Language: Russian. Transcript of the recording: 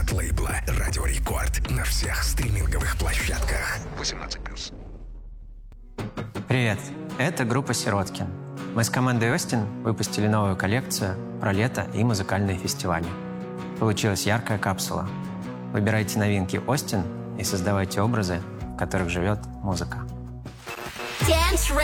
от лейбла «Радио Рекорд» на всех стриминговых площадках. 18+. Привет, это группа «Сироткин». Мы с командой «Остин» выпустили новую коллекцию про лето и музыкальные фестивали. Получилась яркая капсула. Выбирайте новинки «Остин» и создавайте образы, в которых живет музыка.